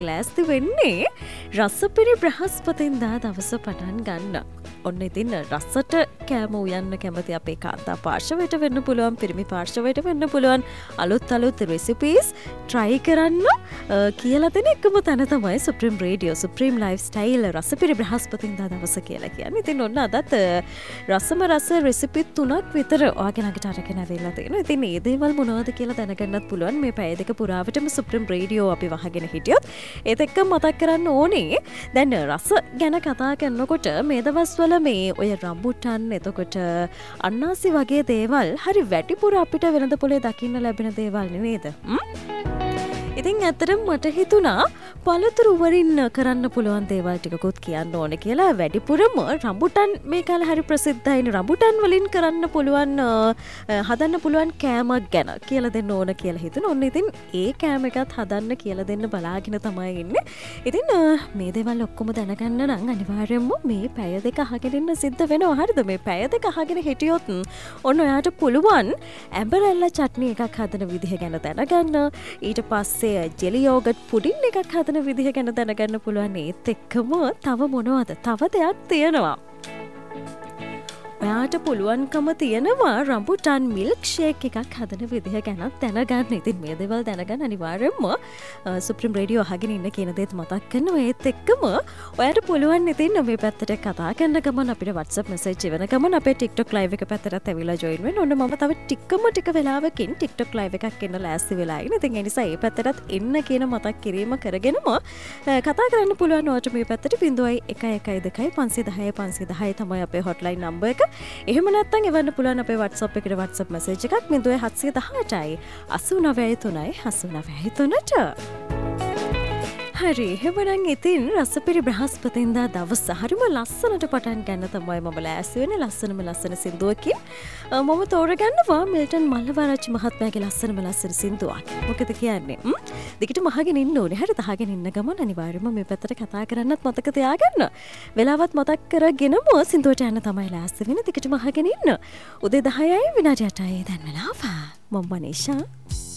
ලෑස්ති වෙන්නේ රසපිරි බ්‍රහස්පතින්දා දවස පටන් ගන්න. ඔන්න ඉතින් රසට කෑම උයන්න කැමති අපේ කාන්තා පාර්ශවයට වෙන්න පුළුවන්, පිරිමි පාර්ශවයට වෙන්න පුළුවන්. අලුත් රෙසිපීස් try කරන්න කියලා දෙන එකම තැන තමයි සුප්‍රීම් රේඩියෝ, සුප්‍රීම් ලයිෆ්ස්ටයිල් රසපිරි බ්‍රහස්පතින්දා දවස කියලා කියන්නේ. ඉතින් ඔන්න අදත් රසම රස රෙසිපි 3ක් විතර ඔයාගේ ළඟට අරගෙන ආවිල්ලා තියෙනවා. ඉතින් මේ දේවල් මොනවද කියලා දැනගන්නත් පුළුවන්. මේ පැය දෙක පුරාවටම සුප්‍රීම් රේඩියෝ අපි වහගෙන හිටියොත් ඒත් එක්ක මතක් කරන්න ඕනේ දැන් රස ගැන කතා කරනකොට මේ දවස්වල මේ ඔය රම්බුටන් එතකොට අන්නාසි වගේ දේවල් හරි වැඩිපුර අපිට වෙනද පොලේ දකින්න ලැබෙන දේවල් නේද? ඉතින් ඇත්තටම මට හිතුණා පළතුරු වලින් කරන්න පුළුවන් දේවල් ටිකකුත් කියන්න ඕනේ කියලා. වැඩිපුරම රම්බුටන් මේ කාලේ හරි ප්‍රසිද්ධයිනේ. රම්බුටන් වලින් කරන්න පුළුවන් හදන්න පුළුවන් කෑමක් ගැන කියලා දෙන්න ඕන කියලා හිතුණා. ඔන්න ඉතින් ඒ කෑම එකත් හදන්න කියලා දෙන්න බලාගෙන තමයි ඉන්නේ. ඉතින් මේ දේවල් ඔක්කොම දැනගන්න නම් අනිවාර්යයෙන්ම මේ පැය දෙක අහගෙන ඉන්න සිද්ධ වෙනවා. හරිද? මේ පැය දෙක අහගෙන හිටියොත් ඔන්න ඔයාට පුළුවන් ඇඹරෙල්ලා චට්නි එකක් හදන විදිහ ගැන දැනගන්න. ඊට පස්සේ ජෙලි යෝගට් පුඩින් එකක් හදන විදිහ ගැන දැනගන්න පුළුවන්. ඒත් එක්කම තව මොනවද? තව දෙයක් තියෙනවා. ඔයාට පුළුවන්කම තියෙනවා රම්බුටන් මිල්ක් ෂේක් එකක් හදන විදිහ ගැනත් දැනගන්න. ඉතින් මේ දේවල් දැනගන්න අනිවාර්යයෙන්ම සුප්‍රීම් රේඩියෝ අහගෙන ඉන්න කියන දේත් මතක් කරනවා. ඒත් එක්කම ඔයාට පුළුවන් ඉතින් මේ පැත්තට කතා කරන ගමන් අපිට WhatsApp message එවන ගමන් අපේ TikTok live එක පැත්තට ඇවිල්ලා join වෙන්න. ඔන්න මම තව ටික වෙලාවකින් TikTok live එකක් එන්න ලෑස්ති වෙලා ඉන්නේ. ඉතින් ඒ නිසා මේ පැත්තටත් එන්න කියන මතක් කිරීම කරගෙනම කතා කරන්න පුළුවන්. ඔයාට මේ පැත්තට 0112 510 510 තමයි අපේ hotline number එක. එහෙම නැත්නම් එවන්න පුළුවන් අපේ WhatsApp එකට WhatsApp message එකක් 0718යි 893යි 893ට. හරි, එහෙමනම් ඉතින් රසපිරි බ්‍රහස්පතින්දා දවස හරිම ලස්සනට පටන් ගන්න තමයි මම ලෑස්ති වෙන්නේ. ලස්සන සින්දුවකින් මම තෝරගන්නවා මිල්ටන් මල්ලවආරච්චි මහත්මයාගේ ලස්සන සින්දුවක්. මොකද කියන්නේ? දිගටම අහගෙන ඉන්න ඕනේ. හරිද? අහගෙන ඉන්න ගමන් අනිවාර්යයෙන්ම මේ පැත්තට කතා කරන්නත් මතක තියාගන්න. වෙලාවත් මතක් කරගෙනම සින්දුවට යන්න තමයි ලෑස්ති වෙන්නේ. දිගටම අහගෙන ඉන්න. උදේ 10යි විනාඩි 8යි දැන් වෙලාව. මම මනීෂා.